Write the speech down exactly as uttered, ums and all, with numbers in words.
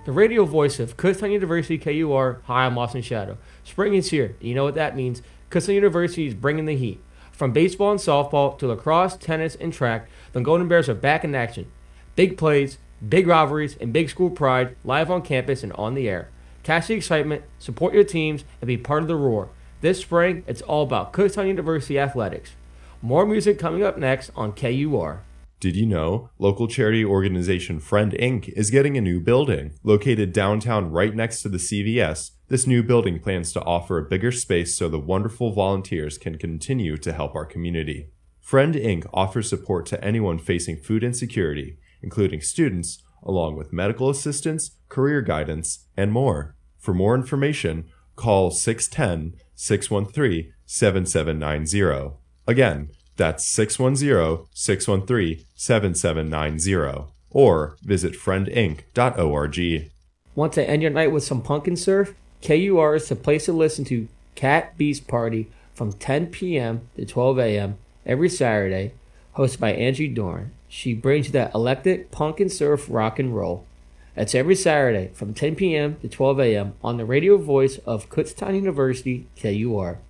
the radio voice of Kutztown University K U R. Hi, I'm Austin Shadow. Spring is here. You know what that means. Kutztown University is bringing the heat. From baseball and softball to lacrosse, tennis, and track, the Golden Bears are back in action. Big plays, big rivalries, and big school pride live on campus and on the air. Catch the excitement, support your teams, and be part of the roar. This spring, it's all about Kutztown University athletics. More music coming up next on K U R. Did you know local charity organization Friend Incorporated is getting a new building? Located downtown right next to the C V S, this new building plans to offer a bigger space so the wonderful volunteers can continue to help our community. Friend Incorporated offers support to anyone facing food insecurity, including students, along with medical assistance, career guidance, and more. For more information, call six one zero, six one three, seven seven nine zero. Again, that's six one zero, six one three, seven seven nine zero. Or visit friend inc dot org. Want to end your night with some pumpkin surf? K U R is the place to listen to Cat Beast Party from ten p.m. to twelve a.m. every Saturday, hosted by Angie Dorn. She brings you that electric pumpkin surf rock and roll. That's every Saturday from ten p.m. to twelve a.m. on the radio voice of Kutztown University K U R.